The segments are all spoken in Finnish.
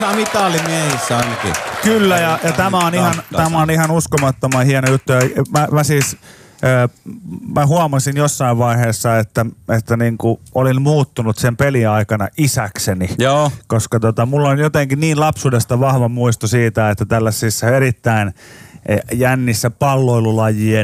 Mitalimiehissä ainakin. Kyllä, ja tämä on ihan uskomattoman hieno juttu. Mä huomasin jossain vaiheessa, että niinku olin muuttunut sen pelin aikana isäkseni. Joo. Koska mulla on jotenkin niin lapsuudesta vahva muisto siitä, että tällaisissa erittäin jännissä palloilulajien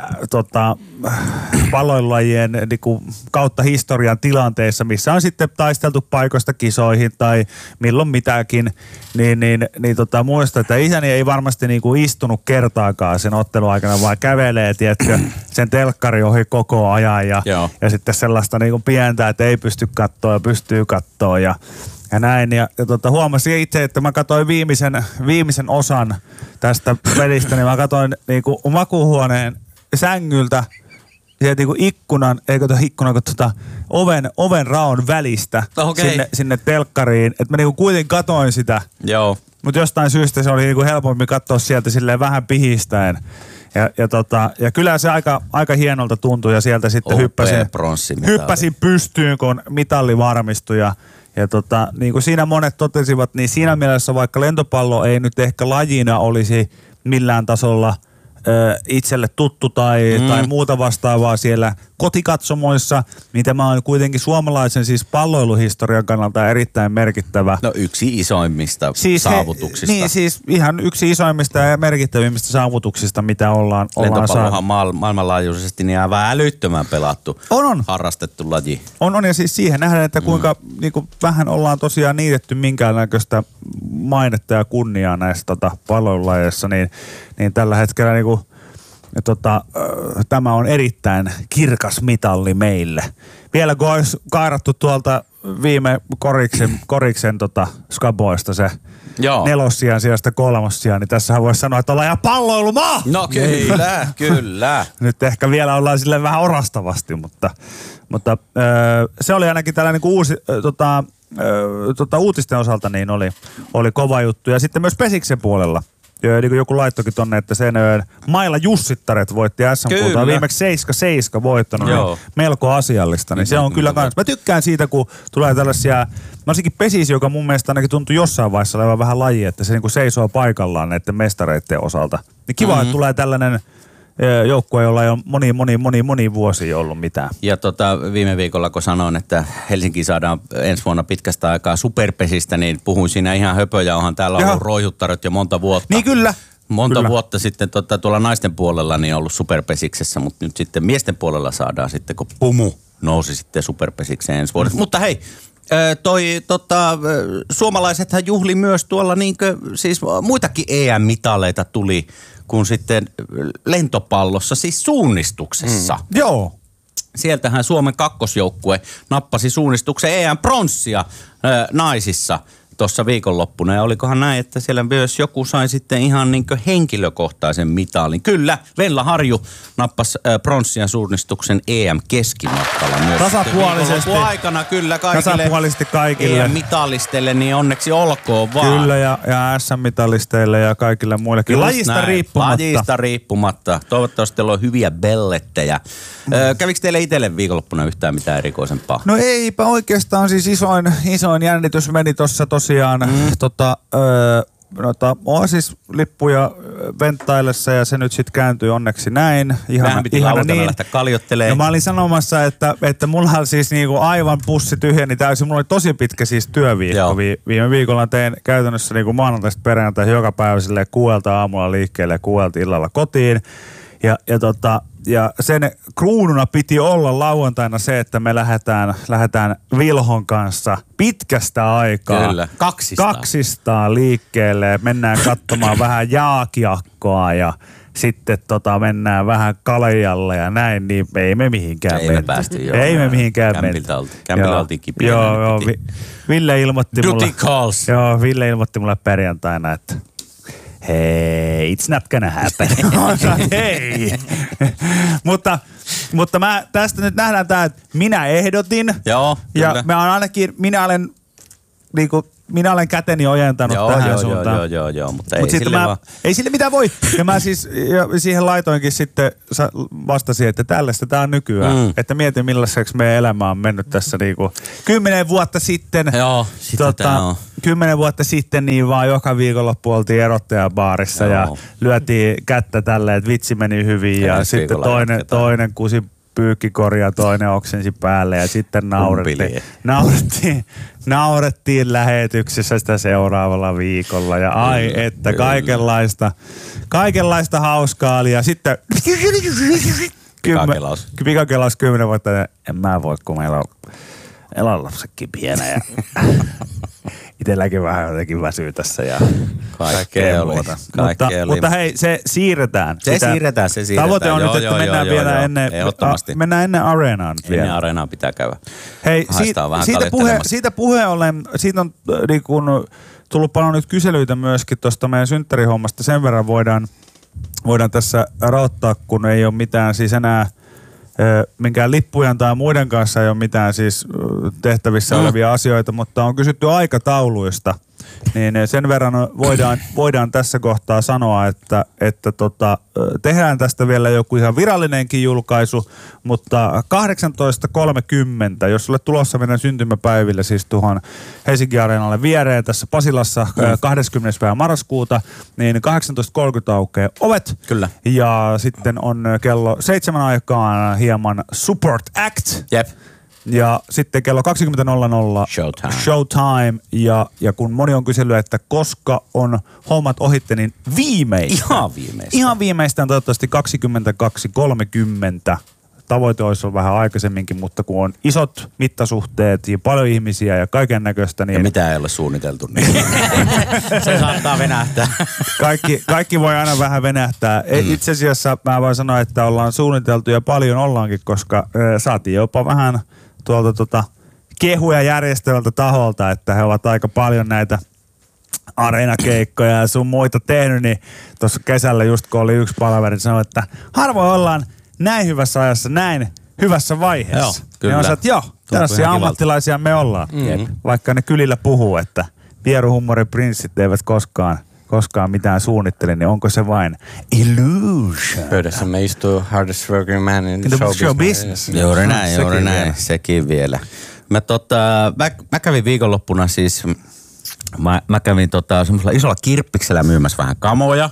niinku kautta historian tilanteissa, missä on sitten taisteltu paikoista kisoihin tai milloin mitäkin, niin muistan, että isäni ei varmasti niinku istunut kertaakaan sen ottelun aikana, vaan kävelee, tiedätkö, sen telkkari ohi koko ajan ja sitten sellaista niinku pientä, että ei pysty kattoa ja pystyy kattoa ja näin. Ja huomasin itse, että mä katsoin viimeisen osan tästä pelistä, niin mä katsoin niinku makuuhuoneen sängyltä sieltä niinku oven raon välistä sinne telkkariin. Että mä niinku kuitenkin katoin sitä. Joo. Mutta jostain syystä se oli niinku helpompi katsoa sieltä silleen vähän pihistäen. Ja kyllä se aika hienolta tuntui ja sieltä sitten hyppäsin pystyyn, kun mitalli varmistui ja niin kuin siinä monet totesivat, niin siinä mielessä vaikka lentopallo ei nyt ehkä lajina olisi millään tasolla itselle tuttu tai muuta vastaavaa siellä kotikatsomoissa, niin tämä on kuitenkin suomalaisen siis palloiluhistorian kannalta erittäin merkittävä. No yksi isoimmista saavutuksista. Niin siis ihan yksi isoimmista ja merkittävimmistä saavutuksista, mitä ollaan lentopallohan maailmanlaajuisesti niin aivan älyttömän pelattu, harrastettu laji. On ja siis siihen nähdään, että kuinka niinku vähän ollaan tosiaan niitetty minkäänlaista mainetta ja kunniaa näissä palloilulajeissa, niin tällä hetkellä niinku tämä on erittäin kirkas mitalli meille. Vielä kun olisi kairattu tuolta viime koriksen skaboista se nelossijan sijasta kolmossijan, niin tässähän voisi sanoa, että ollaan ihan palloilumaa! No kyllä. Nyt ehkä vielä ollaan silleen vähän orastavasti, mutta se oli ainakin tällainen niin uusi uutisten osalta niin oli kova juttu. Ja sitten myös Pesiksen puolella. Niin kuin joku laittokin tonne, että sen Maila Jussittaret voitti SM-kultaa. Viimeksi 7-7 voittanut, niin melko asiallista. Niin se on kyllä kans. Mä tykkään siitä, kun tulee tällaisia, varsinkin Pesis, joka mun mielestä ainakin tuntui jossain vaiheessa olevan vähän laji, että se niin kuin seisoo paikallaan näiden mestareiden osalta. Niin kiva, että tulee tällainen joukkue, jolla ei ole moni vuosia ollut mitään. Ja viime viikolla, kun sanoin, että Helsinki saadaan ensi vuonna pitkästä aikaa superpesistä, niin puhuin siinä ihan höpöjä. Onhan täällä ollut roihuttaret jo monta vuotta. Niin kyllä. Monta vuotta sitten tuolla naisten puolella niin on ollut superpesiksessä, mutta nyt sitten miesten puolella saadaan sitten, kun Pumu nousi sitten superpesikseen ensi vuodessa. Mutta hei, suomalaisethan juhli myös tuolla niinkö, siis muitakin EM-mitaleita tuli kuin sitten lentopallossa, siis suunnistuksessa. Joo. Sieltähän Suomen kakkosjoukkue nappasi suunnistuksen EM-pronssia naisissa tuossa viikonloppuna. Ja olikohan näin, että siellä myös joku sai sitten ihan niinkö henkilökohtaisen mitalin. Kyllä, Venla Harju nappasi pronssia suunnistuksen EM-keskimatkalla myös. Tasapuolisesti. Aikana kyllä kaikille EM-mitalisteille, niin onneksi olkoon vaan. Kyllä, ja SM-mitalisteille ja kaikille muillekin. Lajista riippumatta. Toivottavasti teillä on hyviä bellettejä. Kävikö teille itselle viikonloppuna yhtään mitään erikoisempaa? No eipä oikeastaan, siis isoin jännitys meni tuossa tosiaan Oasis-lippuja venttaillessa ja se nyt sitten kääntyi onneksi näin. Vähän piti lauantaina lähteä kaljottelemaan. No mä olin sanomassa, että mulla siis niinku aivan pussi tyhjeni täysin. Mulla oli tosi pitkä siis työviikko. Viime viikolla tein käytännössä niinku maanantaista perjantai joka päivä silleen 6 aamulla liikkeelle ja 6 illalla kotiin. Ja sen kruununa piti olla lauantaina se, että me lähdetään Vilhon kanssa pitkästä aikaa. Kyllä, kaksistaan liikkeelle. Mennään katsomaan vähän jaakiekkoa ja sitten mennään vähän Kalejalle ja näin, niin ei me mihinkään menty. Ei me päästy, joo. Ei me mihinkään menty. Kämpillä oltiin kipeänä. Joo. Ville ilmoitti mulle. Duty calls. Joo, Ville ilmoitti mulle perjantaina, että hei, it's not gonna happen. Hei. Mutta tästä nyt nähdään tää, että minä ehdotin. Joo, ja minä olen niinku minä olen käteni ojentanut tähän suuntaan. Joo, mutta ei sille vaan. Ei sille mitään voi. Ja mä siis siihen laitoinkin sitten, vastasin, että tällaista tää on nykyään. Että mietin millaiseksi meidän elämä on mennyt tässä niinku 10 vuotta sitten. Joo, 10 vuotta sitten niin vaan joka viikonloppu oltiin erottajabaarissa ja lyötiin kättä tälleen, että vitsi meni hyvin ja sitten toinen kusi pyykkikori ja toinen oksensi päälle ja sitten naurettiin lähetyksessä sitä seuraavalla viikolla ja että kaikenlaista hauskaa oli ja sitten pikakelaus 10 vuotta ja en mä voi, kun meillä on lapsetkin pienä ja itselläkin vähän jotenkin väsyy tässä ja kaikkea muuta. Mutta hei, se siirretään. Se siirretään. Tavoite on nyt, että mennään vielä mennään ennen areenaa nyt vielä. Ennen areenaa pitää käydä. Hei, siitä puheen ollen, siitä on niin kun, tullut paljon nyt kyselyitä myöskin tuosta meidän synttärihommasta. Sen verran voidaan tässä raottaa, kun ei ole mitään siis enää minkään lippujen tai muiden kanssa ei ole mitään siis tehtävissä olevia asioita, mutta on kysytty aikatauluista, niin sen verran voidaan tässä kohtaa sanoa, että tehdään tästä vielä joku ihan virallinenkin julkaisu, mutta 18.30, jos olet tulossa meidän syntymäpäiville siis tuohon Helsinki Areenalle viereen tässä Pasilassa 20. päivä marraskuuta, niin 18.30 aukeaa ovet. Kyllä. Ja sitten on kello 7 aikaan hieman Support Act. Jep. Ja sitten kello 20.00 Showtime. Ja kun moni on kysellyt, että koska on hommat ohitte, niin Ihan viimeistään toivottavasti 22.30. Tavoite olisi ollut vähän aikaisemminkin, mutta kun on isot mittasuhteet ja paljon ihmisiä ja kaiken näköistä, niin... Ja mitä ei ole suunniteltu, niin se saattaa venähtää. Kaikki voi aina vähän venähtää. Itse asiassa mä voin sanoa, että ollaan suunniteltu ja paljon ollaankin, koska saatiin jopa vähän tuolta kehuja järjestävältä taholta, että he ovat aika paljon näitä areenakeikkoja ja sun muita tehnyt, niin tuossa kesällä just kun oli yksi palaveri, sanoi, että harvoin ollaan näin hyvässä ajassa, näin hyvässä vaiheessa. Joo, kyllä. Ja on että joo, tällaisia ammattilaisia me ollaan. Vaikka ne kylillä puhuu, että pieruhummorin prinssit eivät koskaan mitään suunnittele, niin onko se vain illusion? Pöydässämme istuu hardest working man in show business. Juuri näin, sekin vielä. Mä kävin viikonloppuna siis, mä kävin semmoisella isolla kirppiksellä myymässä vähän kamoja.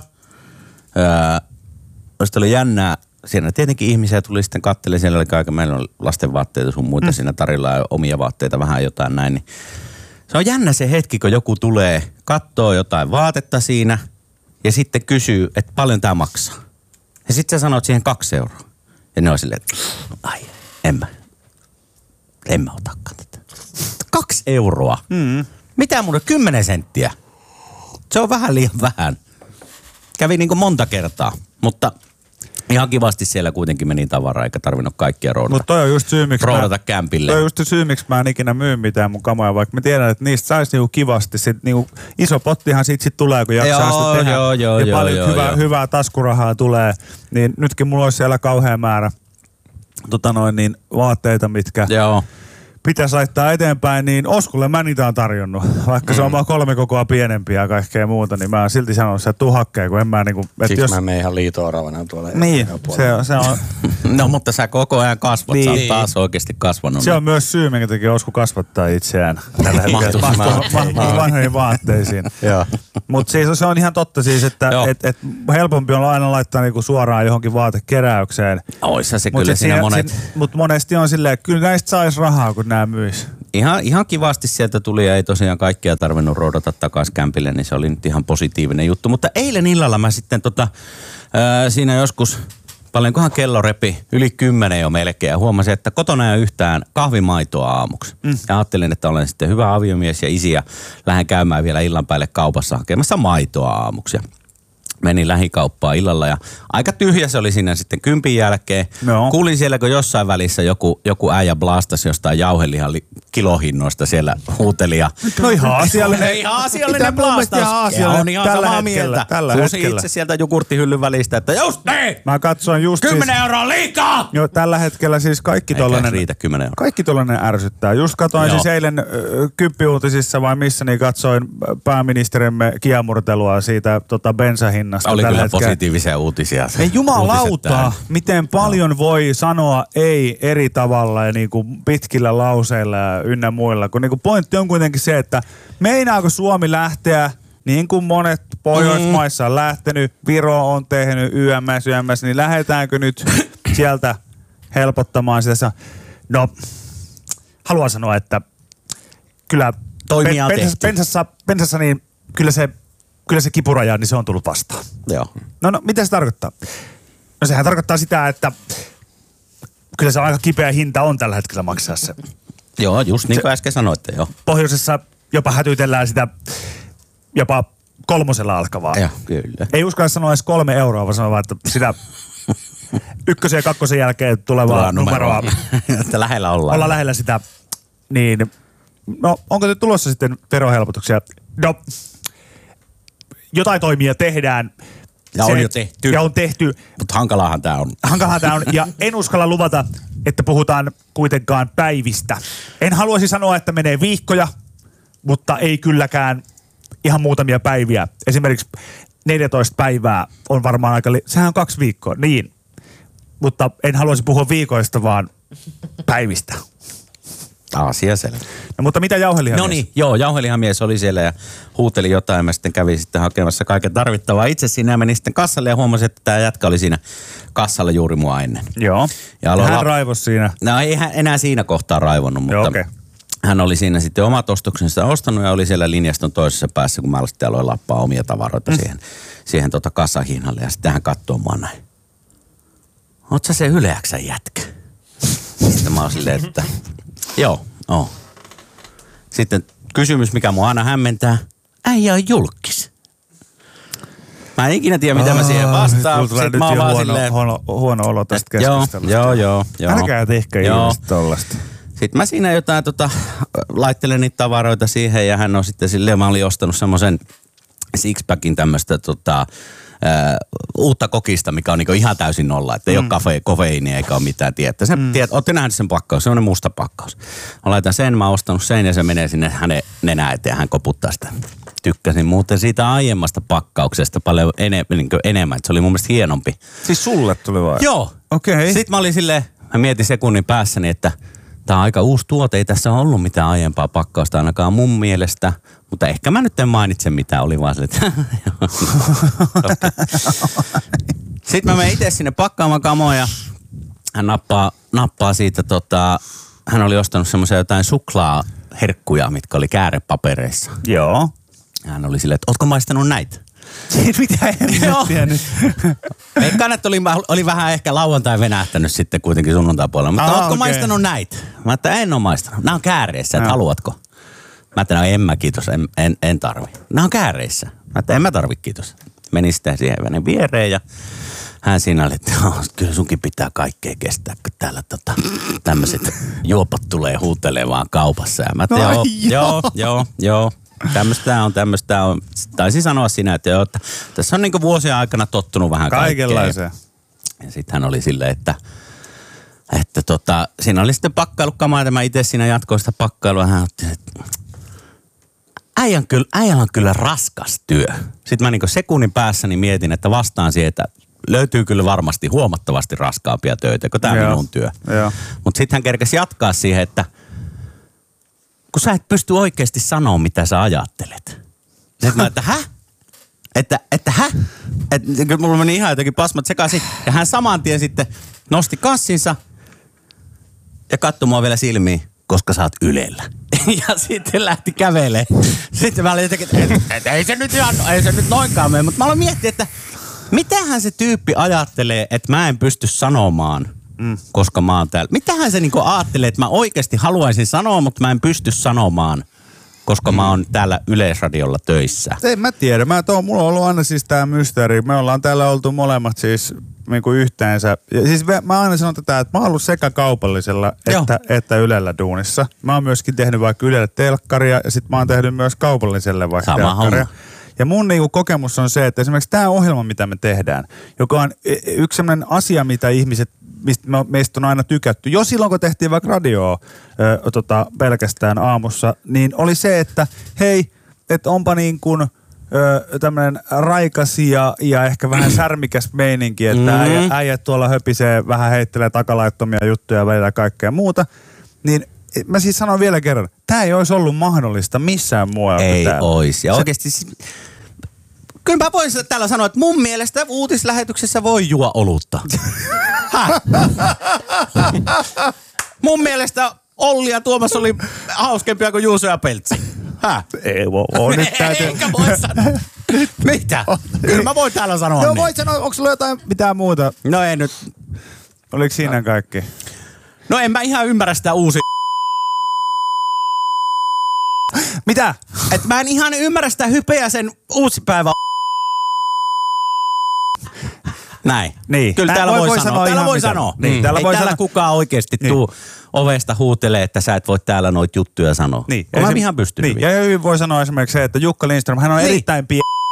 Sitten oli jännää. Siinä tietenkin ihmisiä tuli sitten kattelemaan, siellä oli kaiken, meillä on lastenvaatteita sun muita siinä tarilla ja omia vaatteita, vähän jotain näin. Niin se on jännä se hetki, kun joku tulee, katsoo jotain vaatetta siinä ja sitten kysyy, että paljon tää maksaa. Ja sitten sä sanot siihen 2 euroa. Ja ne on silleen, että en mä otakaan tätä. 2 euroa? Mitä mun on 10 senttiä? Se on vähän liian vähän. Kävi niin kuin monta kertaa, mutta... Ihan kivasti siellä kuitenkin meni tavaraa, eikä tarvinnut kaikkia roudata. Mutta toi on just syy, miksi kämpille. Toi on just syy, miksi mä en ikinä myy mitään mun kamoja, vaikka mä tiedän, että niistä saisi niinku kivasti. Niinku iso pottihan siitä sit tulee, kun jaksaa sitä tehdä. Ja paljon hyvää taskurahaa tulee. Niin nytkin mulla olisi siellä kauhean määrä vaatteita, mitkä... Joo. Pitäisi laittaa eteenpäin, niin Oskulle mä niitä on tarjonnut. Vaikka se on vaan 3 kokoa pienempiä ja kaikkea muuta, niin mä oon silti sanonut, että tuu hakkeen, kun en mä niinku... Siksi mä menen ihan liito-oravana tuolla. Niin, se on... No mutta sä koko ajan kasvat, niin. Sä oot taas oikeasti kasvanut. Se on myös syy, minkä takia Osku kasvattaa itseään. Mahtuu vanhoihin vaatteisiin. Mutta siis se on ihan totta siis, että helpompi on aina laittaa niinku suoraan johonkin vaatekeräykseen. Oissa se kyllä siinä monet... Mutta monesti on silleen, että kyllä näistä sais rahaa, kun nämä myis. Ihan kivasti sieltä tuli ja ei tosiaan kaikkia tarvinnut roudata takaisin kämpille, niin se oli nyt ihan positiivinen juttu. Mutta eilen illalla mä sitten siinä joskus, paljonkohan kello repi, yli 10 jo melkein, ja huomasin, että kotona ei ole yhtään kahvimaitoa aamuksi. Ja ajattelin, että olen sitten hyvä aviomies ja isi ja lähden käymään vielä illan päälle kaupassa hakemassa maitoa aamuksi. Ja Meni lähikauppaan illalla ja aika tyhjä se oli siinä sitten 10 jälkeen. No. Kuulin siellä, kun jossain välissä joku äijä blastasi jostain jauhelihan kilohinnoista siellä huuteli. No ihan asiallinen. Ihan asiallinen blastaus. On ihan samaa mieltä. Kuusi itse sieltä jogurttihyllyn välistä, että just niin! Mä katsoin just 10 euroa liikaa! Joo, tällä hetkellä siis kaikki tollanen... riitä 10 euroa. Kaikki tollanen ärsyttää. Just katsoin siis eilen Kymppi-uutisissa vai missä, niin katsoin pääministerimme kiamurtelua siitä bensahinnasta. Oli kyllä positiivisia uutisia. Ei jumalauta, miten paljon voi sanoa ei eri tavalla ja niinku pitkillä lauseilla ja ynnä muilla. Kun niinku pointti on kuitenkin se, että meinaako Suomi lähteä niin kuin monet Pohjoismaissa on lähtenyt, Viro on tehnyt YMS, niin lähdetäänkö nyt sieltä helpottamaan sitä? No, haluan sanoa, että kyllä pensassa niin kyllä se kipuraja, niin se on tullut vastaan. Joo. No, mitä se tarkoittaa? No sehän tarkoittaa sitä, että kyllä se aika kipeä hinta on tällä hetkellä maksaa se. Joo, just niin kuin äsken sanoitte, joo. Pohjoisessa jopa hätytellään sitä jopa 3 alkavaa. Joo, kyllä. Ei uskalla sanoa edes 3 euroa, vaan sanoa vaan, että sitä 1 ja 2 jälkeen tulevaa numeroa. Että lähellä ollaan. Ollaan lähellä sitä. Niin, no onko te tulossa sitten verohelpotuksia? No, jotain toimia tehdään. Ja on jo tehty. Ja on tehty. Mutta hankalahan tää on. Hankalahan tää on. Ja en uskalla luvata, että puhutaan kuitenkaan päivistä. En haluaisi sanoa, että menee viikkoja, mutta ei kylläkään ihan muutamia päiviä. Esimerkiksi 14 päivää on varmaan aika... Sehän on 2 viikkoa, niin. Mutta en haluaisi puhua viikoista, vaan päivistä. Asia selvä. No mutta mitä jauhelihamies? No niin, joo, jauhelihamies oli siellä ja huuteli jotain ja mä sitten kävin sitten hakemassa kaiken tarvittavaa. Itse siinä menin sitten kassalle ja huomasin, että tämä jätkä oli siinä kassalla juuri mua ennen. Joo. Ja hän raivos siinä. No ei hän enää siinä kohtaa raivonnut, mutta... Joo, okay. Hän oli siinä sitten omat ostoksensa ostanut ja oli siellä linjaston toisessa päässä, kun mä sitten aloin lappaa omia tavaroita siihen kassahinnalle. Ja sitten hän katsoo mua näin. Oot sä se Yleäksän jätkä? Sitten mä oon silleen, että joo. Sitten kysymys, mikä mua aina hämmentää. Äijä on julkis. Mä en ikinä tiedä, mitä mä siihen vastaan. Sitten mä oon vaan silleen... Huono olo tästä keskustelusta. Joo. Älkää tehkää ihmistä tollaista. Sitten mä siinä jotain laittelen niitä tavaroita siihen ja hän on sitten silleen, mä olin ostanut semmoisen sixpackin tämmöistä uutta kokista, mikä on niinku ihan täysin nolla, että ei ole kofeiinia eikä ole mitään tietää. Ootte nähnyt sen pakkaus, se on musta pakkaus. Mä laitan sen, mä oon ostanut sen ja se menee sinne hänen nenään eteen ja hän koputtaa sitä. Tykkäsin muuten siitä aiemmasta pakkauksesta paljon enemmän, että se oli mun mielestä hienompi. Siis sulle tuli vai? Joo. Okei. Okay. Sitten mä olin silleen, mä mietin sekunnin päässäni, että tää on aika uusi tuote, ei tässä ole ollut mitään aiempaa pakkausta ainakaan mun mielestä, mutta ehkä mä nyt en mainitse mitään, oli vaan silleen, Sitten mä menen itse sinne pakkaamaan kamoja ja hän nappaa siitä hän oli ostanut semmoisia jotain suklaaherkkuja, mitkä oli käärepapereissa. Joo. Hän oli silleen, että ootko maistanut näitä? Mitä en tiennyt. Veikkaan, että oli vähän ehkä lauantai venähtänyt sitten kuitenkin sunnuntaipuolella. Mutta ootko maistanut näitä? Mä että en ole maistanut. Nämä on kääreissä, että haluatko? Mä että en mä kiitos, en tarvi. Nämä on kääreissä. Mä että en mä tarvi kiitos. Menin sitten siihen viereen ja hän siinä oli, että kyllä sunkin pitää kaikkea kestää, kun täällä tämmöiset juopat tulee huutelemaan kaupassa. Ja mä että joo. Tämmöistä on. Taisi sanoa siinä, että joo, että tässä on niinku vuosien aikana tottunut vähän kaikenlaiseen. Ja sitten hän oli silleen, että siinä oli sitten pakkailukamaa, ja mä itse siinä jatkoin sitä pakkailua. Hän otti, että äijällä on kyllä raskas työ. Sitten mä niinku sekunnin päässäni mietin, että vastaan siihen, että löytyy kyllä varmasti huomattavasti raskaampia töitä, kun tämä minun työ. Mutta sitten hän kerkesi jatkaa siihen, että kun sä et pysty oikeasti sanoa, mitä sä ajattelet. Sitten mä, että hä? Että hä? Että mulla meni ihan jotenkin pasmat sekaisin. Ja hän saman tien sitten nosti kassinsa ja katsoi mua vielä silmiin, koska sä oot Ylellä. Ja sitten lähti kävelemään. Sitten mä olin jotenkin, että ei se nyt noinkaan mene. Mutta mä aloin miettiä, että mitähän se tyyppi ajattelee, että mä en pysty sanomaan, koska mä oon täällä. Mitähän se niinku ajattelee, että mä oikeasti haluaisin sanoa, mutta mä en pysty sanomaan, koska mä oon täällä Yleisradiolla töissä? En mä tiedä. Mulla on ollut aina siis tää mysteeri. Me ollaan täällä oltu molemmat siis niinku yhteensä. Ja siis mä aina sanon tätä, että mä oon ollut sekä kaupallisella että Ylellä duunissa. Mä oon myöskin tehnyt vaikka Ylelle telkkaria ja sit mä oon tehnyt myös kaupalliselle vaikka telkkaria. Ja mun niinku kokemus on se, että esimerkiksi tämä ohjelma, mitä me tehdään, joka on yksi sellainen asia, mitä ihmiset, meistä on aina tykätty. Jo silloin, kun tehtiin vaikka radioa pelkästään aamussa, niin oli se, että hei, että onpa niin kuin tämmöinen raikas ja ehkä vähän särmikäs meininki, että äijät tuolla höpisee, vähän heittelee takalaittomia juttuja välillä kaikkea muuta. Niin mä siis sanon vielä kerran, tämä ei olisi ollut mahdollista missään muualla kuin täällä. Ei olisi. Ja oikeasti kyllä mä voisin täällä sanoa, että mun mielestä uutislähetyksessä voi juo olutta. Mun mielestä Olli ja Tuomas oli hauskempia kuin Juuso ja Peltsi. Ei voi. Nyt täytyy. Enkä voi sanoa. Mitä? Kyllä mä voin täällä sanoa niin. Voit sanoa, onko sulla jotain mitään muuta? No ei nyt. Oliko siinä kaikki? No en mä ihan ymmärrä sitä Mitä? Et mä en ihan ymmärrä sitä hypeä sen uusipäivä. Näin. Niin. Kyllä täällä voi sanoa. Täällä voi sanoa. Niin, ei täällä kukaan oikeasti tuu ovesta huutelee, että sä et voi täällä noita juttuja sanoa. Niin. Mä ihan pystyn. Niin. Ja hyvin voi sanoa esimerkiksi se, että Jukka Lindström, hän on erittäin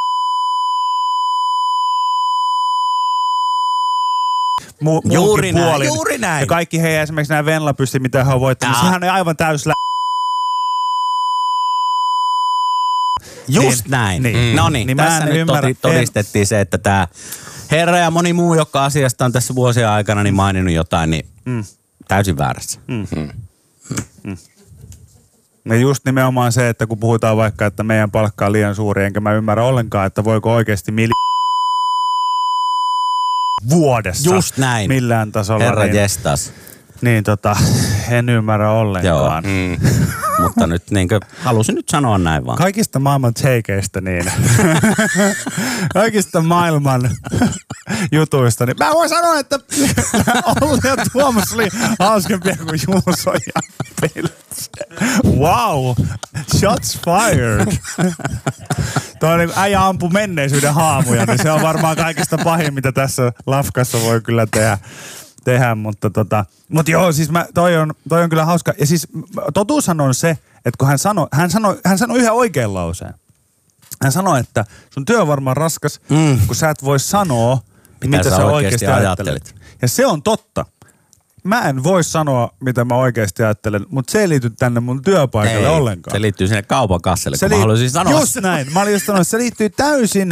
juuri näin, puolin. Juuri näin. Ja kaikki heidän esimerkiksi nämä Venla-pystit, mitä hän on voittanut, sehän on aivan täysillä. Just näin. No niin, tässä nyt todistettiin se, että tämä herra ja moni muu, joka asiasta on tässä vuosien aikana niin maininnut jotain, niin täysin väärässä. Ja just nimenomaan se, että kun puhutaan vaikka, että meidän palkka on liian suuri, enkä mä ymmärrä ollenkaan, että voiko oikeasti vuodessa. Just näin. Millään tasolla. Herra jestas. Niin en ymmärrä ollenkaan. Mutta nyt niinkö, halusin nyt sanoa näin vaan. Kaikista maailman takeista niin. Kaikista maailman jutuista, niin mä voin sanoa, että Olli ja Tuomas oli hauskempia kuin Juuso ja Peltsi. Wow, shots fired. Toi niin, äijä ampui menneisyyden haamuja, niin se on varmaan kaikista pahin, mitä tässä lafkassa voi kyllä tehdä, mutta joo, siis toi on kyllä hauska. Ja siis totuushan on se, että kun hän sanoi yhden oikean lauseen. Hän sanoi, että sun työ on varmaan raskas, kun sä et voi sanoa, mitä sä oikeasti ajattelet. Ja se on totta. Mä en voi sanoa, mitä mä oikeasti ajattelen, mutta se ei liity tänne mun työpaikalle ollenkaan. Se liittyy sinne kaupan kasselle, kun mä haluaisin sanoa. Just näin. Mä olin just sanonut, että se liittyy täysin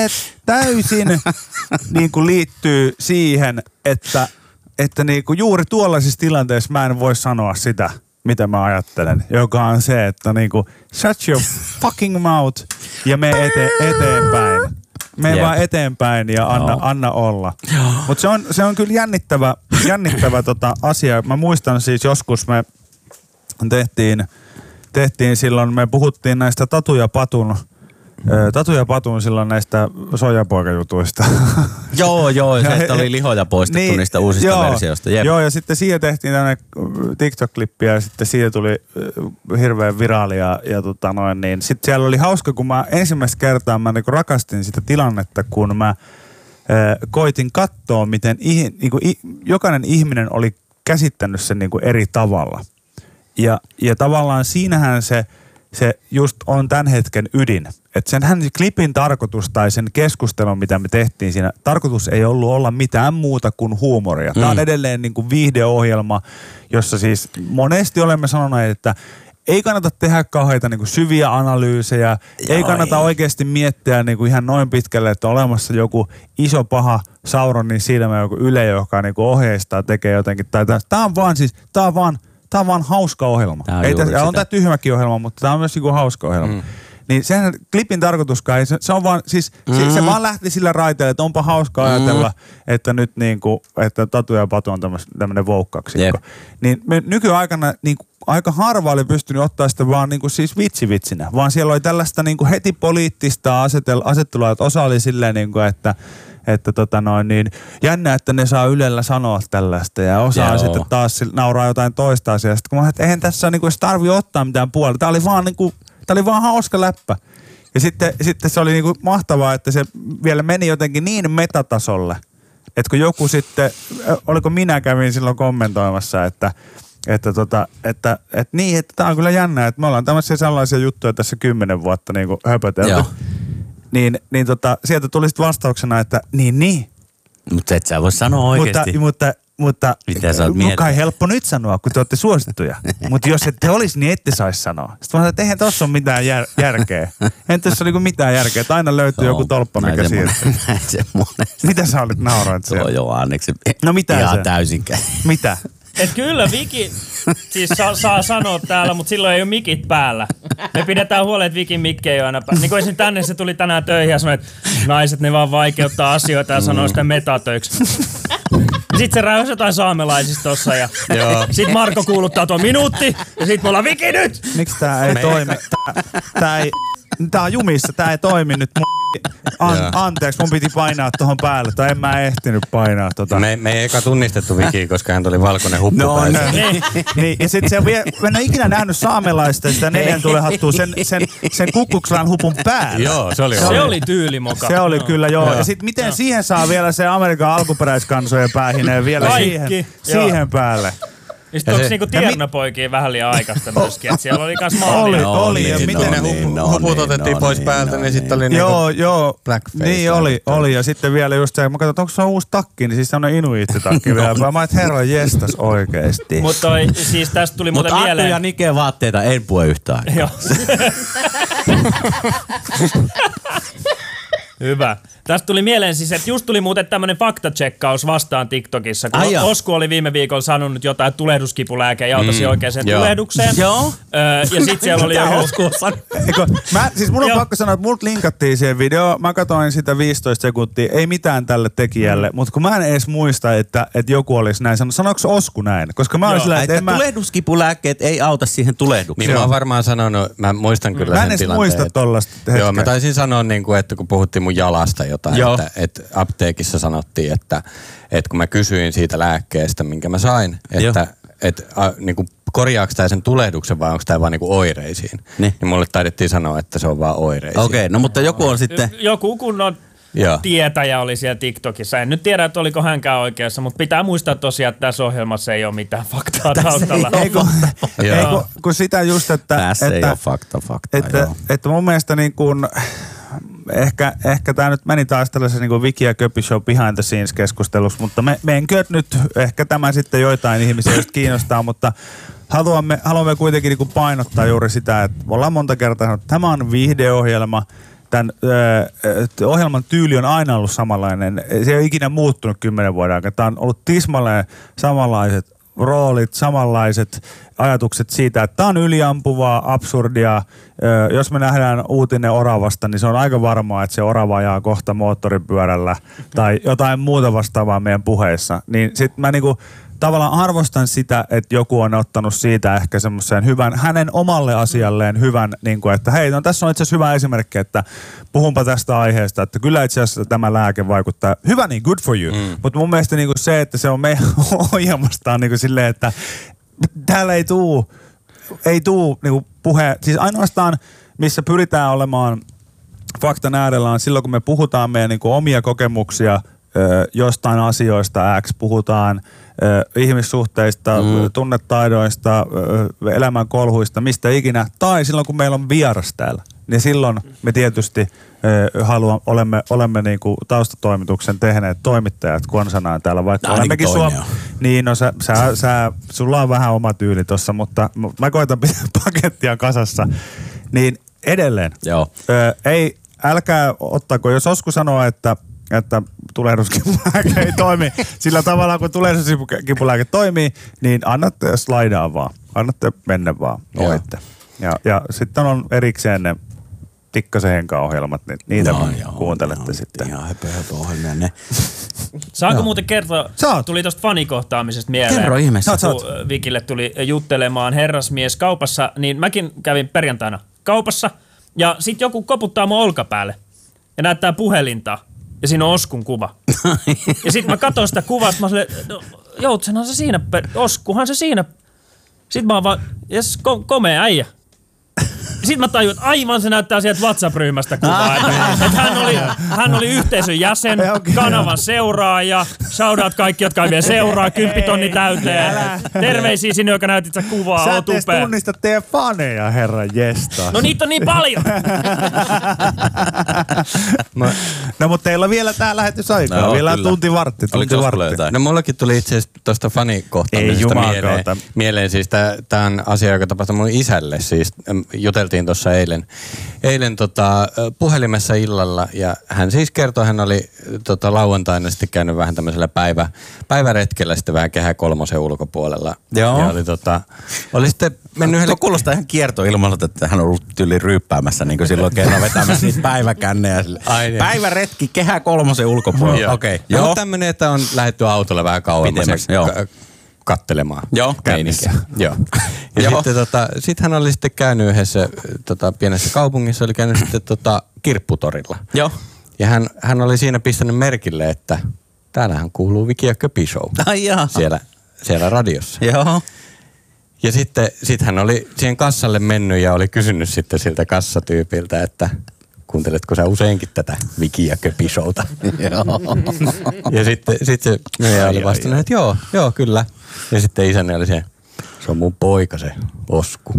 niin kuin liittyy siihen, että niin kuin juuri tuollaisissa tilanteissa mä en voi sanoa sitä, mitä mä ajattelen. Joka on se, että niin kuin shut your fucking mouth ja mene eteenpäin. Mene vaan eteenpäin ja anna olla. Mutta se on kyllä jännittävä asia. Mä muistan siis joskus me tehtiin silloin, me puhuttiin näistä Tatu ja Patun silloin näistä soijapoikajutuista. Joo, se että oli lihoja poistettu niistä uusista versioista. Jep. Joo, ja sitten siitä tehtiin tämmöinen TikTok-klippi ja sitten siitä tuli hirveän viraali niin sitten siellä oli hauska, kun mä ensimmäistä kertaa mä niinku rakastin sitä tilannetta, kun mä koitin katsoa, miten jokainen ihminen oli käsittänyt sen niinku eri tavalla. Ja tavallaan siinähän se just on tämän hetken ydin. Että senhän klipin tarkoitus tai sen keskustelun, mitä me tehtiin siinä, tarkoitus ei ollut olla mitään muuta kuin huumoria. Tämä on edelleen niin kuin viihdeohjelma, jossa siis monesti olemme sanoneet, että ei kannata tehdä kauheita niin kuin syviä analyysejä, ei kannata oikeasti miettiä niin kuin ihan noin pitkälle, että on olemassa joku iso paha Sauronin silmä, joku Yle, joka niin kuin ohjeistaa, tekee jotenkin. Tämä on vaan hauska ohjelma. On tämä tyhmäkin ohjelma, mutta tämä on myös joku hauska ohjelma. Niin sen klipin tarkoituskaan, se on vaan, siis se vaan lähti sillä raiteella, että onpa hauska ajatella, että nyt niinku, että Tatu ja Patu on tämmönen voukkaksikko. Niin me nykyaikana niinku aika harva oli pystynyt ottaa sitä vaan niinku siis vitsinä, vaan siellä oli tällaista niinku heti poliittista asettelua, että osa oli silleen niinku, että jännä, että ne saa Ylellä sanoa tällaista ja osaa sitten taas nauraa jotain toista asiaa. Sitten kun mä että eihän tässä niinku tarvitse ottaa mitään puolta. Tää oli vaan niinku Tämä oli vaan hauska läppä. Ja sitten se oli niinku mahtavaa, että se vielä meni jotenkin niin metatasolle, että kun joku sitten, oliko minä kävin silloin kommentoimassa, että tämä on kyllä jännä, että me ollaan tämmöisiä sellaisia juttuja tässä 10 vuotta niinku höpötelty. Niin sieltä tuli sitten vastauksena, että niin. Mutta et sä voi sanoa oikeesti. Mutta kai helppo nyt sanoa, kun te olette suosittuja. Mutta jos ette olisi, niin ette saisi sanoa. Sitten mä sanoin, että eihän tossa ole mitään järkeä. Eihän tässä ole mitään järkeä, että aina löytyy joku tolppa, mikä siirtyy. Näin semmoinen. Mitä sä olit nauroit siellä? Joo, anneksi. No mitä ihan se? täysinkään. Mitä? Et kyllä Viki siis saa sanoa täällä, mutta silloin ei ole mikit päällä. Me pidetään huolen, että Vikin mikki ei ole aina päällä. Niin kuin esimerkiksi tänne se tuli tänään töihin ja sanoi, että naiset ne vaan vaikeuttaa asioita ja sanoo sitä metatöiksi. Sitten se räysi jotain saamelaisista tossa ja sit Marko kuuluttaa tuon minuutti ja sit me ollaan Viki nyt! Miksi tää ei toimi? Tää on jumissa, tää ei toimi nyt. Anteeksi, mun piti painaa tohon päälle, tai en mä ehtinyt painaa tota. Me ei eka tunnistettu Vikiä, koska hän oli valkoinen huppu päässä. Niin, ja sit se on vielä, mä en ole ikinä nähnyt saamelaista sitä 4 tulen hattua sen kukkukslan hupun päällä. Joo, se oli tyylimoka. Se oli kyllä, joo. Ja sit miten siihen saa vielä se Amerikan alkuperäiskansojen päähineen vielä siihen päälle. Ja sitten onko niinku tiernapoikia vähän liian aikaista myöskin, että siellä oli kans maalia. Oli. Ja miten ne huput otettiin pois päältä, niin sitten oli niinku blackface. Niin oli. Ja sitten vielä just se, mä katsoin, että onko se on uusi takki, niin siis se on inuiittitakki vielä. Mä et herra jestas oikeesti. Mutta siis tästä tuli muuten mieleen. Mutta Akku ja Nike vaatteita en pue yhtään. Joo. Hyvä. Tästä tuli mieleen siis, että just tuli muuten tämmönen faktatsekkaus vastaan TikTokissa, kun Osku oli viime viikolla sanonut jotain, että tulehduskipulääke ei auta oikeaan tulehdukseen. Joo. Ja sit siellä oli joku Osku siis mun on pakko sanoa, että multa linkattiin siihen video. Mä katsoin sitä 15 sekuntia, ei mitään tälle tekijälle, mutta kun mä en edes muista, että joku olisi näin sanonut. Sanoiko Osku näin? Koska mä olin sillä, että tulehduskipulääkkeet ei auta siihen tulehdukseen. Niin mä oon varmaan sanonut, mä muistan kyllä sen tilanteen. Mä en edes muista tollaista hetkeä. Joo, mä taisin sanoa, että kun puhuttiin mun jalasta jotain, että apteekissa sanottiin, että kun mä kysyin siitä lääkkeestä, minkä mä sain, että niinku korjaako tää sen tulehduksen vai onko tää vaan niinku oireisiin, niin mulle taidettiin sanoa, että se on vaan oireisiin. Okei, no mutta joku on sitten... Joku kunnon tietäjä oli siellä TikTokissa. En nyt tiedä, että oliko hänkään oikeassa, mutta pitää muistaa tosiaan, että tässä ohjelmassa ei ole mitään faktaa taustalla. Kun sitä just, että... Tässä ei ole fakta. Että mun mielestä niin kuin... Ehkä tämä nyt meni taas tällaisen niin Viki ja Köpi Show behind the scenes -keskustelussa, mutta menkö nyt, ehkä tämä sitten joitain ihmisiä just kiinnostaa, mutta haluamme kuitenkin niin kuin painottaa juuri sitä, että ollaan monta kertaa sanonut, että tämä on viihdeohjelma, tämän ohjelman tyyli on aina ollut samanlainen, se ei ole ikinä muuttunut 10 vuoden aikana, tämä on ollut tismalleen samanlaiset roolit, samanlaiset ajatukset siitä, että tämä on yliampuvaa, absurdia. Jos me nähdään uutinen oravasta, niin se on aika varmaa, että se orava ajaa kohta moottoripyörällä tai jotain muuta vastaavaa meidän puheissa. Niin sitten mä niinku tavallaan arvostan sitä, että joku on ottanut siitä ehkä semmoisen hyvän, hänen omalle asialleen hyvän, niin kuin, että hei, no tässä on itse asiassa hyvä esimerkki, että puhunpa tästä aiheesta, että kyllä itse asiassa tämä lääke vaikuttaa. Hyvä niin, good for you. Mutta mun mielestä niin kuin se, että se on meidän ohjelmastaan niin kuin silleen, että täällä ei tuu niin kuin puhe, siis ainoastaan missä pyritään olemaan faktan äärellä on silloin, kun me puhutaan meidän niin kuin omia kokemuksia jostain asioista X, puhutaan ihmissuhteista, tunnetaidoista, elämän kolhuista, mistä ikinä, tai silloin kun meillä on vieras täällä, niin silloin me tietysti olemme niinku taustatoimituksen tehneet toimittajat konsanaan täällä, vaikka olemmekin niin, no sulla on vähän oma tyyli tossa, mutta mä koitan pitää pakettia kasassa, niin edelleen. Älkää ottako, jos Osku sanoo, että tulehduskipulääke ei toimi sillä tavalla, kun tulehduskipulääke toimii, niin annatte slaidaa vaan. Annatte mennä vaan. Oitte. Ja sitten on erikseen ne Tikkasen Henka-ohjelmat, niin niitä kuuntelette sitten. Ihan höpö ohjelmia ne. Saanko muuten kertoa, tuli tosta fanikohtaamisesta mieleen. Kerro ihmeessä. Kun Vikille tuli juttelemaan herrasmies kaupassa, niin mäkin kävin perjantaina kaupassa ja sit joku koputtaa mun olkapäälle ja näyttää puhelinta. Ja siinä on Oskun kuva. Ja sit mä katsoin sitä kuvaa, mä olin, no, joutsenhan se siinä, Oskuhan se siinä. Sit mä oon vaan, jes, komea äijä. Sit Sitten mä tajuin, että aivan se näyttää sieltä WhatsApp-ryhmästä kuvaa. Että hän oli yhteisön jäsen, kanavan seuraaja. Shoutout kaikki, jotka ei vielä seuraa. 10 000 täyteen. Terveisiä sinne, joka näytit sä kuvaa. Sä et edes tunnista teidän faneja, herran jesta. No niitä on niin paljon. No mutta teillä on vielä tää lähetysaikaa. No, vielä kyllä. tunti vartti. jotain? No mullakin tuli itse asiassa tuosta fanikohtaamisesta mieleen. Siis tää on asia, joka tapahtui mun isälle. Siis juteltiin tuossa eilen puhelimessa illalla ja hän siis kertoi, hän oli lauantaina sitten käynyt vähän tämmöisellä päiväretkellä sitten vähän Kehä Kolmosen ulkopuolella. Joo. Ja oli sitten mennyt yhdelle... Tuo kuulostaa ihan kiertoilmalta, että hän on ollut tyyli ryyppäämässä niin kuin silloin kerran vetämässä niitä päiväkännejä. Päiväretki Kehä Kolmosen ulkopuolella. Okei. Okay. Joo. Tämmönen, että on lähdetty autolla vähän kauemmas kattelemaan. Joo. Käynnissä. Joo. Ja sitten hän oli sitten käynyt yhdessä pienessä kaupungissa, oli käynyt sitten Kirpputorilla. Joo. Ja hän oli siinä pistänyt merkille, että täällähän kuuluu Viki ja Köpi Show. Ai jaa. Siellä radiossa. Joo. Ja sitten hän oli siihen kassalle mennyt ja oli kysynyt sitten siltä kassatyypiltä, että kuunteletko sä useinkin tätä Viki ja Köpi Showta? Joo. Ja sitten se myyjä oli vastannut, että joo, kyllä. Ja sitten isäni oli se on mun poika se Osku.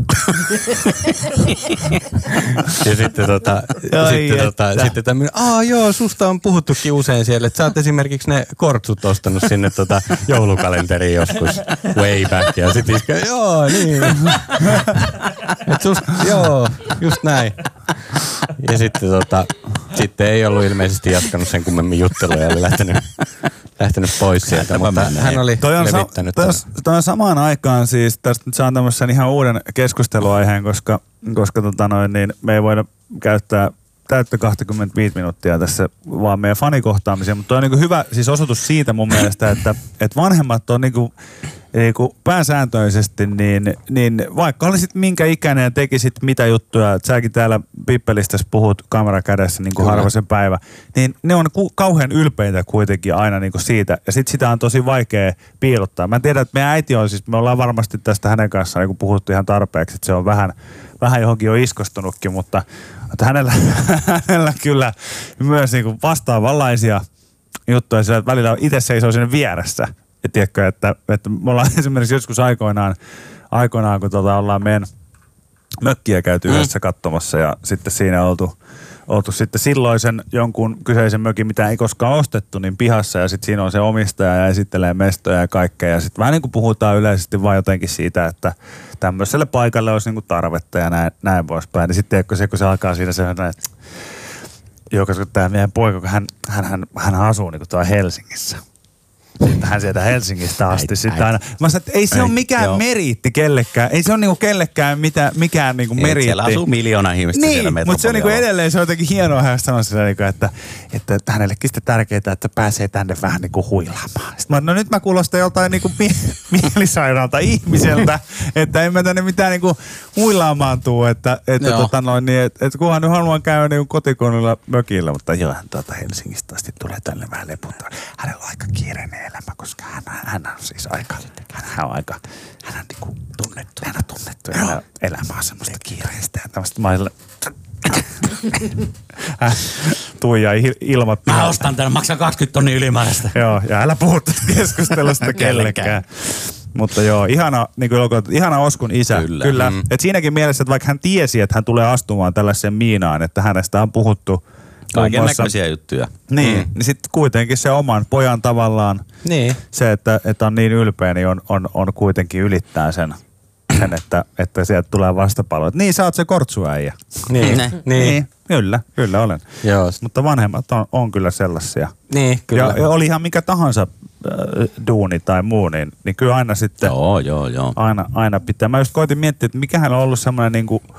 Ja sitten sitten tämmönen, joo, susta on puhuttukin usein siellä, että sä oot esimerkiksi ne kortsut ostanut sinne joulukalenteriin joskus way back. Ja sitten iskä, joo, niin. Et joo, just näin. Ja sitten ei ollut ilmeisesti jatkanut sen kummemmin juttelua ja oli lähtenyt pois sieltä, mutta hän oli levittänyt. Toi on samaan aikaan siis, tästä nyt saan tämmöisen ihan uuden keskusteluaiheen, koska niin me ei voida käyttää täyttä 25 minuuttia tässä vaan meidän fanikohtaamiseen, mutta toi on niin kuin hyvä siis osoitus siitä mun mielestä, että vanhemmat on niin kuin pääsääntöisesti, niin vaikka olisit minkä ikäinen ja tekisit mitä juttuja, että säkin täällä Pippelistässä puhut kamera kädessä niin kuin harvaisen päivä, niin ne on kauhean ylpeitä kuitenkin aina niin kuin siitä, ja sit sitä on tosi vaikea piilottaa. Mä tiedän, että meidän äiti on siis, me ollaan varmasti tästä hänen kanssaan niin puhuttu ihan tarpeeksi, että se on vähän johonkin jo iskostunutkin, mutta hänellä kyllä myös niin kuin vastaavanlaisia juttuja, sillä välillä itse seisoo sinne vieressä. Ja tiedätkö, että me ollaan esimerkiksi joskus aikoinaan kun ollaan meidän mökkiä käyty yhdessä katsomassa ja sitten siinä oltu sitten silloisen jonkun kyseisen mökin, mitä ei koskaan ostettu, niin pihassa ja sitten siinä on se omistaja ja esittelee mestoja ja kaikkea. Ja sitten vähän niin kuin puhutaan yleisesti vaan jotenkin siitä, että tämmöiselle paikalle olisi niin kuin tarvetta ja näin poispäin. Niin sitten kun se alkaa siinä se, että koska tämä meidän poika, kun hän asuu niin kuin tuolla Helsingissä. Sitten hän sieltä Helsingistä asti sitten aina. Mä sanoin, että ei se ole mikään meriitti kellekään. Ei se ole niinku kellekään mikään niinku meriitti. Siellä asuu 1 miljoonaa ihmistä siellä metropolialla. Mutta se on niinku edelleen, se on jotenkin hienoa hän sanoa sillä niinku, että hänellekin sitten tärkeää, että pääsee tänne vähän niinku huilaamaan. Sitten nyt mä kuulostan joltain niinku mielisairaalta ihmiseltä, että en mä tänne mitään niinku huilaamaan tuu, että kunhan nyt haluan käydä niinku kotikonilla mökillä, mutta joo, hän Helsingistä asti tulee tänne vähän leputtaa. Hänellä on aika kiireinen elämä, koska hän on siis hän on niinku tunnettu. Hän on tunnettu ja elämä on semmoista kiireistä ja tämmöistä maille. Tuija ilmat. Mä ostan tänne, maksaa 20 000 ylimääräistä. Joo, ja älä puhu tästä keskustelusta kellekään. Mutta joo, ihana Oskun isä. Kyllä. Et siinäkin mielessä, että vaikka hän tiesi, että hän tulee astumaan tällaiseen miinaan, että hänestä on puhuttu kaiken näköisiä juttuja. Niin sitten kuitenkin se oman pojan tavallaan, se, että on niin ylpeä, niin on kuitenkin ylittää sen että sieltä tulee vastapallo. Niin, sä oot se kortsuäijä. Niin. Kyllä olen. Joo. Mutta vanhemmat on kyllä sellaisia. Niin, kyllä. Ja oli ihan mikä tahansa duuni tai muu, niin kyllä aina sitten. Joo. Aina pitää. Mä just koitin miettiä, että mikähän on ollut semmoinen niin kuin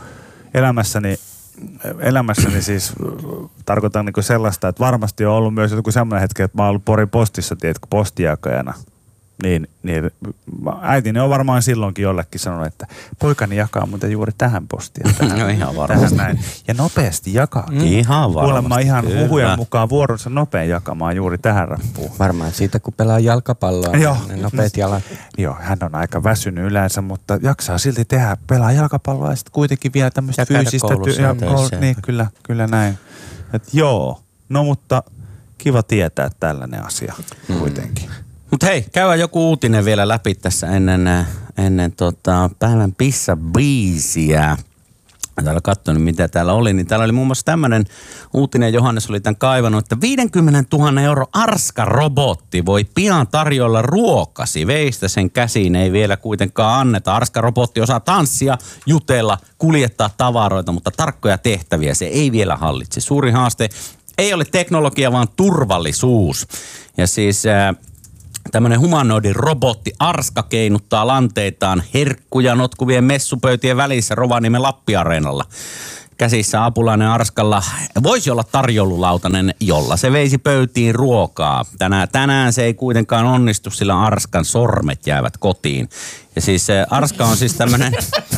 elämässäni siis tarkoitan niin kuin sellaista, että varmasti on ollut myös joku semmoinen hetki, että mä oon ollut Porin postissa, tiedätkö, postijakajana. niin äitini on varmaan silloinkin jollekin sanonut, että poikani jakaa muuten juuri tähän postiin. No ihan varmasti. Näin. Ja nopeasti jakaa. Ihan varmasti. Kuulemma ihan huhujen mukaan vuoronsa nopein jakamaan juuri tähän rappuun. Varmaan siitä, kun pelaa jalkapalloa, ne nopeat jalat. Joo, hän on aika väsynyt yleensä, mutta jaksaa silti tehdä, pelaa jalkapalloa ja sitten kuitenkin vielä tämmöistä fyysistä niin, kyllä näin. Et joo, no mutta kiva tietää tällainen asia kuitenkin. Mutta hei, käydään joku uutinen vielä läpi tässä ennen päivän pissa-biisiä. Täällä katsoin, mitä täällä oli. Niin täällä oli muun muassa tämmöinen uutinen, Johannes oli tämän kaivannut, että 50 000 € Arska-robotti voi pian tarjolla ruokasi. Veistä sen käsiin ei vielä kuitenkaan anneta. Arska-robotti osaa tanssia, jutella, kuljettaa tavaroita, mutta tarkkoja tehtäviä se ei vielä hallitse. Suuri haaste ei ole teknologia, vaan turvallisuus. Ja siis tämmöinen humanoidin robotti Arska keinuttaa lanteitaan herkkuja notkuvien messupöytien välissä Rovaniemen Lappi-areenalla. Käsissä apulainen Arskalla voisi olla tarjoululautanen, jolla se veisi pöytiin ruokaa. Tänään se ei kuitenkaan onnistu, sillä Arskan sormet jäävät kotiin. Ja siis Arska on siis tämmönen...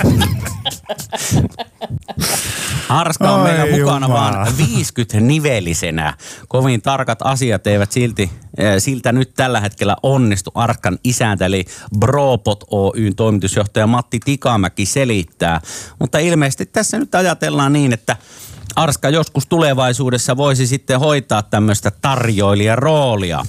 Arska on meillä mukana vaan 50-nivellisenä. Kovin tarkat asiat eivät siltä nyt tällä hetkellä onnistu. Arskan isäntä eli Bropot Oyn toimitusjohtaja Matti Tikamäki selittää. Mutta ilmeisesti tässä nyt ajatellaan niin, että Arska joskus tulevaisuudessa voisi sitten hoitaa tämmöistä tarjoilijaroolia.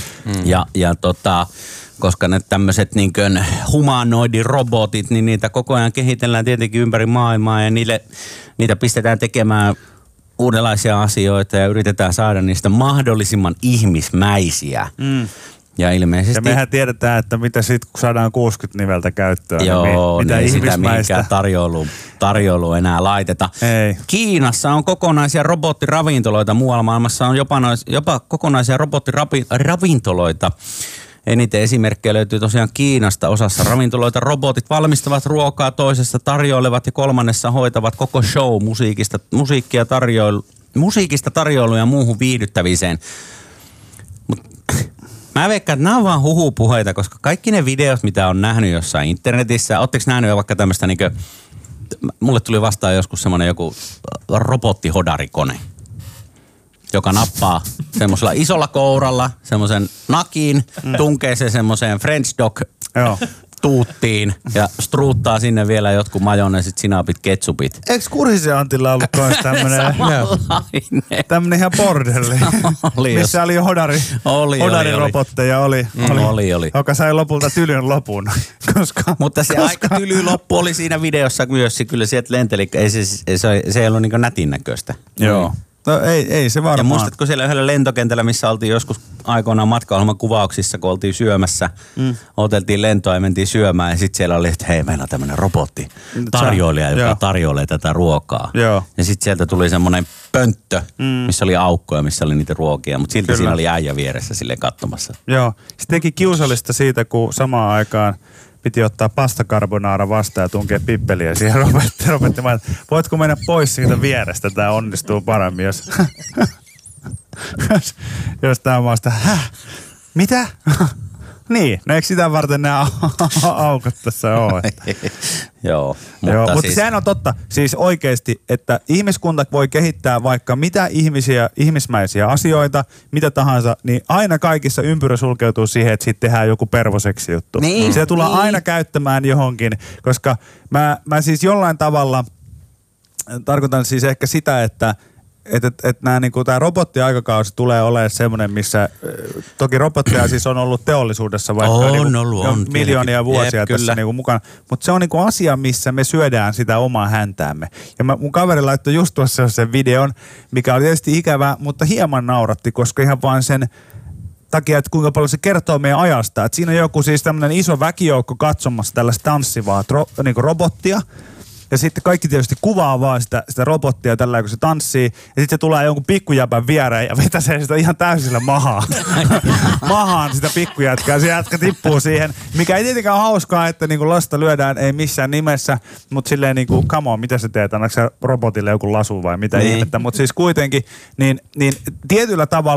Koska ne tämmöiset niinkön humanoidirobotit, niin niitä koko ajan kehitellään tietenkin ympäri maailmaa ja niitä pistetään tekemään uudenlaisia asioita ja yritetään saada niistä mahdollisimman ihmismäisiä. Ja ilmeisesti... Ja mehän tiedetään, että mitä sitten kun saadaan 60 niveltä käyttöön, joo, niin mitä ei ihmismäistä... sitä mihinkään tarjouluun enää laiteta. Ei. Kiinassa on kokonaisia robottiravintoloita, muualla maailmassa on jopa kokonaisia robottiravintoloita. Eniten esimerkkejä löytyy tosiaan Kiinasta. Osassa ravintoloita robotit valmistavat ruokaa, toisessa tarjoilevat ja kolmannessa hoitavat koko show musiikista tarjoiluun ja muuhun viihdyttäviseen. Mä veikkaan, että nämä on vaan huhupuheita, koska kaikki ne videot, mitä on nähnyt jossain internetissä, ootteko nähnyt jo vaikka tämmöistä niinkö, mulle tuli vastaan joskus semmoinen joku robottihodarikone, joka nappaa semmoisella isolla kouralla semmoisen nakin, tunkee se semmoiseen French dog tuuttiin ja struuttaa sinne vielä jotkut majoneesit, sinapit, ketsupit. Eikö Kurhisen Antilla ollut kans tämmönen ihan bordelli? Missä oli hodarirobotteja oli. Joka sai lopulta tylyn lopun. Mutta se aika tyly loppu oli siinä videossa myös, kyllä sieltä lenteli, se ei ollut niin nätin näköistä. Joo. No ei se varmaan. Ja muistatko siellä yhdellä lentokentällä, missä oltiin joskus aikoinaan matkaohjelman kuvauksissa, kun oltiin syömässä, oteltiin lentoa ja mentiin syömään ja sitten siellä oli, että hei, meillä on tämmöinen robotti, tarjoilija, joka tarjoilee tätä ruokaa. Joo. Ja sitten sieltä tuli semmoinen pönttö, missä oli aukkoja, missä oli niitä ruokia, mutta silti siinä oli äijä vieressä silleen katsomassa. Joo. Se teki kiusallista siitä, kun samaan aikaan piti ottaa pasta carbonara vastaan ja tunkea pippeliä siihen Robertti. Voitko mennä pois siitä vierestä? Tämä onnistuu paremmin, jos tämä on vaan sitä, mitä? Niin, no eikö sitä varten nämä aukot tässä ole? Joo, mutta sehän on totta. Siis oikeasti, että ihmiskunta voi kehittää vaikka mitä ihmismäisiä asioita, mitä tahansa, niin aina kaikissa ympyrä sulkeutuu siihen, että siitä tehdään joku pervoseksi juttu. Niin, se tullaan aina käyttämään johonkin, koska mä siis jollain tavalla tarkoitan siis ehkä sitä, että tämä robottiaikakausi tulee olemaan semmoinen, missä toki robotteja siis on ollut teollisuudessa vaikka on miljoonia vuosia tässä niinku mukana, mutta se on niinku asia, missä me syödään sitä omaa häntäämme. Ja mun kaveri laittoi just tuossa sen videon, mikä oli tietysti ikävä, mutta hieman nauratti, koska ihan vaan sen takia, että kuinka paljon se kertoo meidän ajasta. Että siinä on joku siis tämmöinen iso väkijoukko katsomassa tällaista tanssivaa niinku robottia. Ja sitten kaikki tietysti kuvaa vaan sitä robottia tällä, kun se tanssii. Ja sitten se tulee jonkun pikkujäbän viereen ja vetäsee sitä ihan täysillä mahaan sitä pikkujätkää. Se jätkä tippuu siihen, mikä ei tietenkään ole hauskaa, että niinku lasta lyödään, ei missään nimessä. Mutta silleen niinku, come on, mitä sä teet? Annatko sä robotille joku lasu vai mitä ihmettä? Mutta siis kuitenkin, niin tietyllä tavalla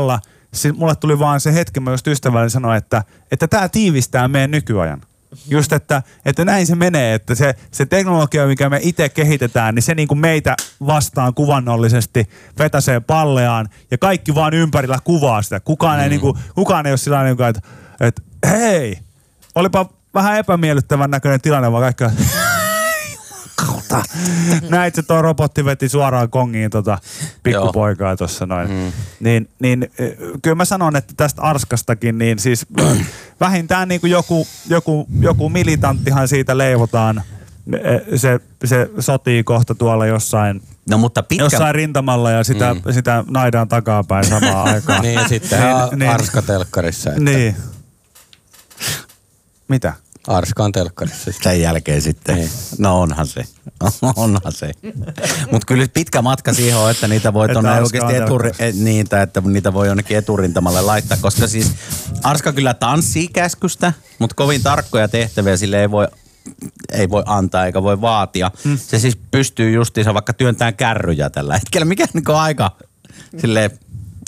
mulle tuli vaan se hetki, mä just ystävälleni sanoin, että tää tiivistää meidän nykyajan. Just, että näin se menee, että se teknologia, mikä me itse kehitetään, niin se niin kuin meitä vastaan kuvannollisesti vetäsee palleaan ja kaikki vaan ympärillä kuvaa sitä. Kukaan ei ole sillä niin kuin, että hei, olipa vähän epämiellyttävän näköinen tilanne, vaan kaikki kautta. Näit se tuo robotti veti suoraan kongiin pikkupoikaa tuossa noin. Niin kyllä mä sanon, että tästä Arskastakin, niin siis vähintään niin kuin joku militanttihan siitä leivotaan. Se sotii kohta tuolla jossain rintamalla ja sitä naidaan takapäin samaan aikaan. Niin, sitten Arska telkkarissa. Että... Niin. Mitä? Arska on telkkarissa. Sen jälkeen sitten. Niin. No onhan se. Mutta kyllä pitkä matka siihen on, että niitä voi tuonne oikeasti että niitä voi jonnekin eturintamalle laittaa, koska siis Arska kyllä tanssii käskystä, mutta kovin tarkkoja tehtäviä sille ei voi antaa eikä voi vaatia. Se siis pystyy justiinsa vaikka työntämään kärryjä tällä hetkellä, mikä on aika silleen